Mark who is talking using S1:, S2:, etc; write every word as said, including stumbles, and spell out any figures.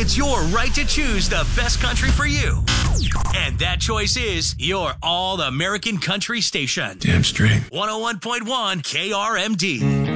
S1: It's your right to choose the best country for you. And that choice is your All American Country station.
S2: Damn straight.
S1: one oh one point one K R M D.